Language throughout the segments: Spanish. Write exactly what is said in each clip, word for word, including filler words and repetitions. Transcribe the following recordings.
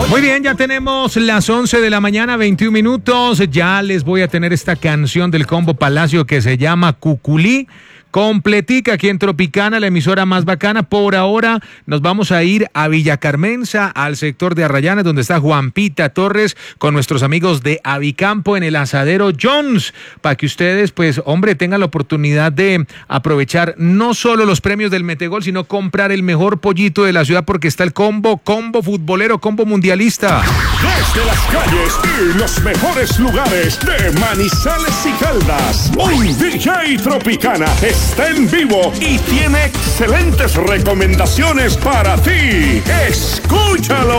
Muy bien, ya tenemos las once de la mañana, veintiún minutos. Ya les voy a tener esta canción del Combo Palacio que se llama Cuculí. Completica aquí en Tropicana, la emisora más bacana. Por ahora nos vamos a ir a Villa Carmenza, al sector de Arrayanes, donde está Juanpita Torres con nuestros amigos de Avicampo en el Asadero Jones, para que ustedes, pues, hombre, tengan la oportunidad de aprovechar no solo los premios del Metegol, sino comprar el mejor pollito de la ciudad, porque está el combo, combo futbolero, combo mundialista. Desde las calles y los mejores lugares de Manizales y Caldas, hoy D J Tropicana está en vivo y tiene excelentes recomendaciones para ti. ¡Escúchalo!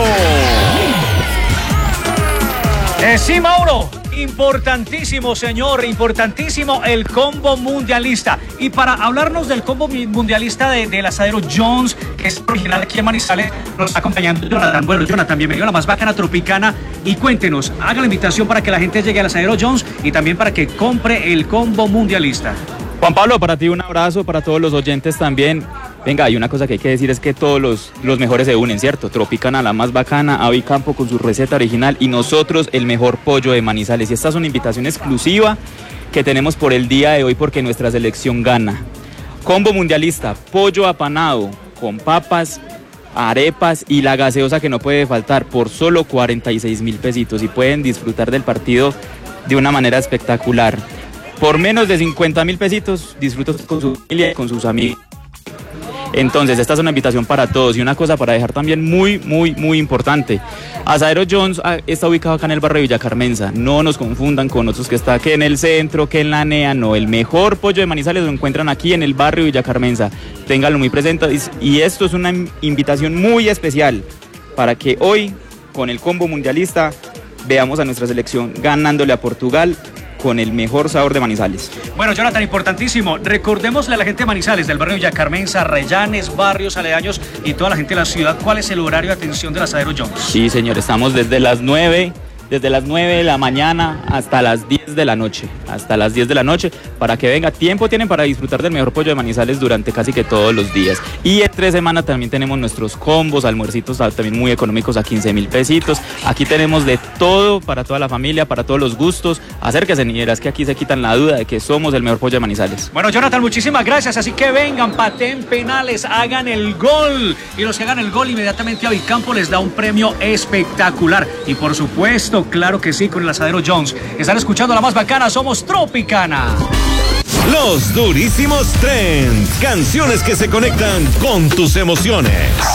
Eh, sí, Mauro, importantísimo, señor, importantísimo el combo mundialista. Y para hablarnos del combo mundialista de, del Asadero Jones, que es original aquí en Manizales, nos está acompañando Jonathan. Bueno, Jonathan, bienvenido a la más bacana Tropicana. Y cuéntenos, haga la invitación para que la gente llegue al Asadero Jones y también para que compre el combo mundialista. Juan Pablo, para ti un abrazo, para todos los oyentes también. Venga, hay una cosa que hay que decir, es que todos los, los mejores se unen, ¿cierto? Tropicana, la más bacana, Avicampo con su receta original y nosotros el mejor pollo de Manizales. Y esta es una invitación exclusiva que tenemos por el día de hoy porque nuestra selección gana. Combo mundialista, pollo apanado con papas, arepas y la gaseosa que no puede faltar por solo cuarenta y seis mil pesitos y pueden disfrutar del partido de una manera espectacular. Por menos de cincuenta mil pesitos, disfrutos con su familia y con sus amigos. Entonces, esta es una invitación para todos y una cosa para dejar también muy, muy, muy importante. Asadero Jones está ubicado acá en el barrio de Villa Carmenza. No nos confundan con otros que está aquí en el centro, que en la N E A. No, el mejor pollo de Manizales lo encuentran aquí en el barrio de Villa Carmenza. Ténganlo muy presente. Y esto es una invitación muy especial para que hoy, con el combo mundialista, veamos a nuestra selección ganándole a Portugal con el mejor sabor de Manizales. Bueno, Jonathan, importantísimo. Recordémosle a la gente de Manizales, del barrio Villa Carmenza, Arrayanes, barrios aledaños y toda la gente de la ciudad, ¿cuál es el horario de atención del Asadero Jones? Sí, señor, estamos desde las nueve, desde las nueve de la mañana hasta las diez de la noche, hasta las diez de la noche, para que venga. Tiempo tienen para disfrutar del mejor pollo de Manizales durante casi que todos los días. Y entre semana también tenemos nuestros combos, almuercitos también muy económicos a quince mil pesitos. Aquí tenemos de todo para toda la familia, para todos los gustos. Acérquense, niñeras, que aquí se quitan la duda de que somos el mejor pollo de Manizales. Bueno, Jonathan, muchísimas gracias. Así que vengan, pateen penales, hagan el gol. Y los que hagan el gol, inmediatamente a Avicampo les da un premio espectacular. Y por supuesto, claro que sí, con el Asadero Jones. Están escuchando la más bacana, somos Tropicana. Los durísimos trends, canciones que se conectan con tus emociones.